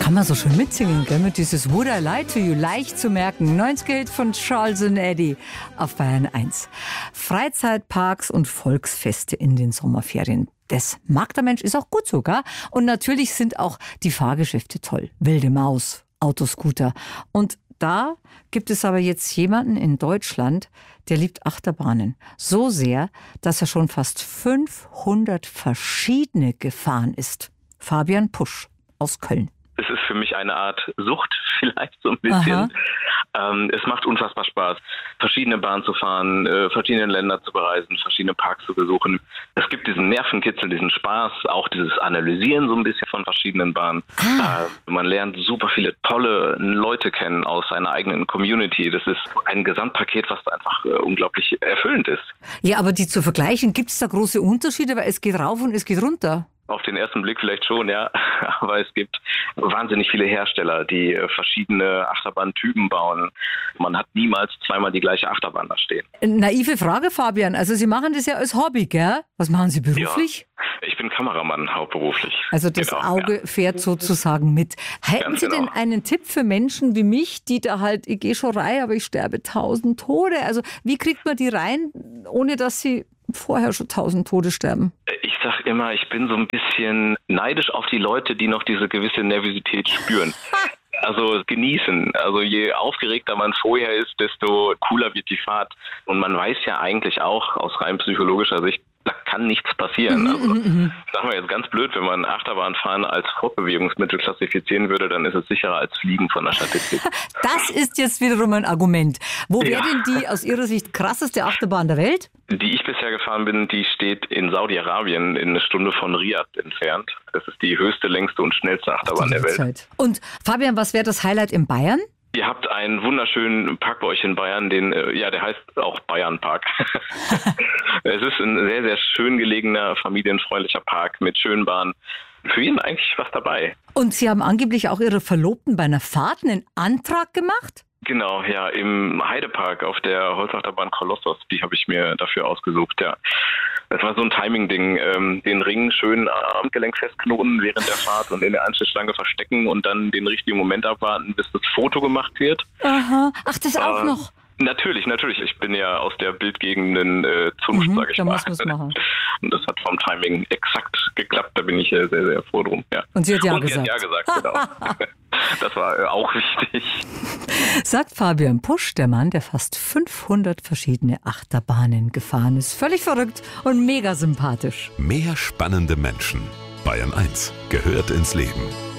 kann man so schön mitsingen, gell? Mit dieses Would I Lie to You, leicht zu merken. 90er-Hit von Charles & Eddie auf Bayern 1. Freizeitparks und Volksfeste in den Sommerferien. Das mag der Mensch, ist auch gut sogar. Und natürlich sind auch die Fahrgeschäfte toll. Wilde Maus, Autoscooter. Und da gibt es aber jetzt jemanden in Deutschland, der liebt Achterbahnen. So sehr, dass er schon fast 500 verschiedene gefahren ist. Fabian Pusch aus Köln. Es ist für mich eine Art Sucht, vielleicht so ein bisschen. Es macht unfassbar Spaß, verschiedene Bahnen zu fahren, verschiedene Länder zu bereisen, verschiedene Parks zu besuchen. Es gibt diesen Nervenkitzel, diesen Spaß, auch dieses Analysieren so ein bisschen von verschiedenen Bahnen. Man lernt super viele tolle Leute kennen aus seiner eigenen Community. Das ist ein Gesamtpaket, was einfach unglaublich erfüllend ist. Ja, aber die zu vergleichen, gibt es da große Unterschiede? Weil es geht rauf und es geht runter. Auf den ersten Blick vielleicht schon, ja. Aber es gibt wahnsinnig viele Hersteller, die verschiedene Achterbahntypen bauen. Man hat niemals zweimal die gleiche Achterbahn da stehen. Naive Frage, Fabian. Also Sie machen das ja als Hobby, gell? Was machen Sie beruflich? Ja, ich bin Kameramann hauptberuflich. Also das Auge fährt sozusagen mit. Hätten Sie denn einen Tipp für Menschen wie mich, die da halt, ich gehe schon rein, aber ich sterbe 1000 Tode. Also wie kriegt man die rein, ohne dass sie vorher schon 1000 Tode sterben? Ich sag immer, ich bin so ein bisschen neidisch auf die Leute, die noch diese gewisse Nervosität spüren. Also genießen. Also je aufgeregter man vorher ist, desto cooler wird die Fahrt. Und man weiß ja eigentlich auch aus rein psychologischer Sicht, da kann nichts passieren. Also sagen wir jetzt ganz blöd, wenn man Achterbahnfahren als Fortbewegungsmittel klassifizieren würde, dann ist es sicherer als Fliegen von der Statistik. Das ist jetzt wiederum ein Argument. Wo wäre denn die aus Ihrer Sicht krasseste Achterbahn der Welt? Die ich bisher gefahren bin, die steht in Saudi-Arabien, in 1 Stunde von Riyadh entfernt. Das ist die höchste, längste und schnellste Achterbahn der Welt. Und Fabian, was wäre das Highlight in Bayern? Ihr habt einen wunderschönen Park bei euch in Bayern, der heißt auch Bayernpark. Es ist ein sehr, sehr schön gelegener, familienfreundlicher Park mit schönen Bahnen. Für jeden eigentlich was dabei. Und Sie haben angeblich auch Ihre Verlobten bei einer Fahrt einen Antrag gemacht? Genau, ja, im Heidepark auf der Holzachterbahn Kolossos, die habe ich mir dafür ausgesucht, ja. Das war so ein Timing-Ding, den Ring schön am Handgelenk festknoten während der Fahrt und in der Anschlussschlange verstecken und dann den richtigen Moment abwarten, bis das Foto gemacht wird. Aha, ach, das auch noch? Natürlich. Ich bin ja aus der bildgebenden Zunft, sage ich da mal. Muss man's machen. Und das hat vom Timing exakt geklappt, da bin ich sehr, sehr froh drum. Ja. Und sie hat ja gesagt. Ja gesagt, genau. Das war auch wichtig. Sagt Fabian Pusch, der Mann, der fast 500 verschiedene Achterbahnen gefahren ist. Völlig verrückt und mega sympathisch. Mehr spannende Menschen. Bayern 1 gehört ins Leben.